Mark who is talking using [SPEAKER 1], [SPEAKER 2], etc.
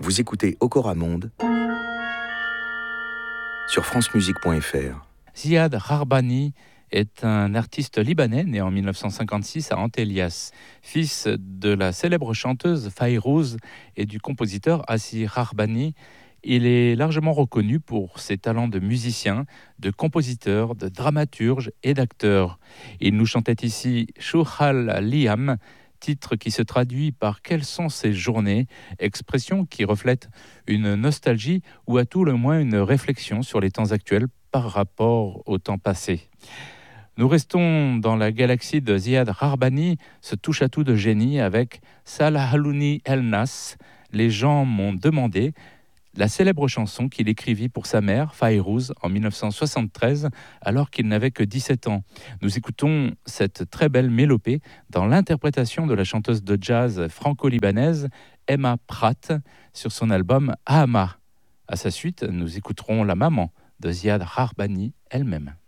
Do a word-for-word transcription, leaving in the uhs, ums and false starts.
[SPEAKER 1] Vous écoutez Okora Monde sur francemusique point f r.
[SPEAKER 2] Ziad Rahbani est un artiste libanais né en mille neuf cent cinquante-six à Antelias, fils de la célèbre chanteuse Fayrouz et du compositeur Assi Rahbani. Il est largement reconnu pour ses talents de musicien, de compositeur, de dramaturge et d'acteur. Il nous chantait ici Shouhal Liam, titre qui se traduit par « Quelles sont ces journées ?», expression qui reflète une nostalgie ou à tout le moins une réflexion sur les temps actuels par rapport au temps passé. Nous restons dans la galaxie de Ziad Rahbani, ce touche-à-tout de génie avec Salahalouni El Nas, Les gens m'ont demandé, la célèbre chanson qu'il écrivit pour sa mère, Fayrouz, en mille neuf cent soixante-treize, alors qu'il n'avait que dix-sept ans. Nous écoutons cette très belle mélopée dans l'interprétation de la chanteuse de jazz franco-libanaise Emma Pratt sur son album Ahama. À sa suite, nous écouterons la maman de Ziad Rahbani elle-même.